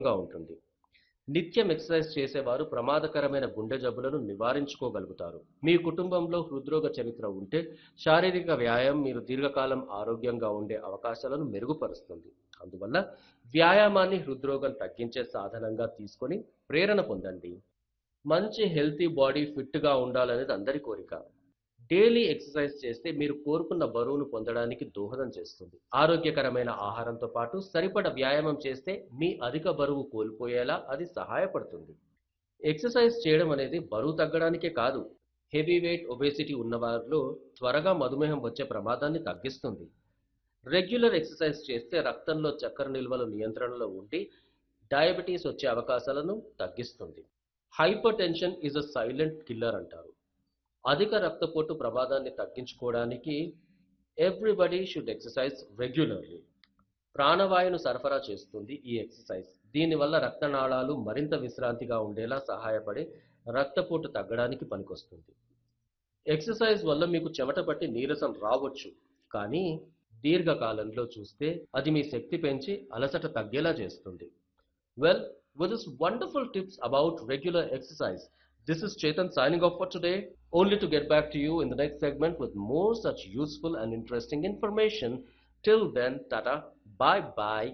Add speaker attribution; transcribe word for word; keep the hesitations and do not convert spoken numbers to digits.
Speaker 1: గా ఉంటుంది. నిత్యం ఎక్సర్సైజ్ చేసేవారు ప్రమాదకరమైన గుండె జబ్బులను నివారించుకోగలుగుతారు. మీ కుటుంబంలో హృద్రోగ చరిత్ర ఉంటే శారీరక వ్యాయామం మీరు దీర్ఘకాలం ఆరోగ్యంగా ఉండే అవకాశాలను మెరుగుపరుస్తుంది. అందువల్ల వ్యాయామాన్ని హృద్రోగం తగ్గించే సాధనంగా తీసుకొని ప్రేరణ పొందండి. మంచి హెల్తీ బాడీ ఫిట్‌గా ఉండాలనేది అందరి కోరిక. డైలీ ఎక్సర్సైజ్ చేస్తే మీరు కోరుకున్న బరువును పొందడానికి దోహదం చేస్తుంది. ఆరోగ్యకరమైన ఆహారంతో పాటు సరిపడ వ్యాయామం చేస్తే మీ అధిక బరువు కోల్పోయేలా అది సహాయపడుతుంది. ఎక్సర్సైజ్ చేయడం అనేది బరువు తగ్గడానికే కాదు, హెవీ వెయిట్ ఒబేసిటీ ఉన్నవారిలో త్వరగా మధుమేహం వచ్చే ప్రమాదాన్ని తగ్గిస్తుంది. రెగ్యులర్ ఎక్సర్సైజ్ చేస్తే రక్తంలో చక్కెర నిల్వలు నియంత్రణలో ఉండి డయాబెటీస్ వచ్చే అవకాశాలను తగ్గిస్తుంది. Hyper tension is a silent killer అంటారు. అధిక రక్తపోటు ప్రమాదాన్ని తగ్గించుకోవడానికి ఎవ్రీబడి షుడ్ ఎక్సర్సైజ్ రెగ్యులర్లీ. ప్రాణవాయువును సరఫరా చేస్తుంది ఈ ఎక్సర్సైజ్. దీనివల్ల రక్తనాళాలు మరింత విశ్రాంతిగా ఉండేలా సహాయపడి రక్తపోటు తగ్గడానికి పనికొస్తుంది. ఎక్సర్సైజ్ వల్ల మీకు చెమట పట్టి నీరసం రావచ్చు, కానీ దీర్ఘకాలంలో చూస్తే అది మీ శక్తి పెంచి అలసట తగ్గేలా చేస్తుంది. Well, with this wonderful tips about regular exercise, this is Chetan signing off for today, only to get back to you in the next segment with more such useful and interesting information. Till then, tata, bye bye.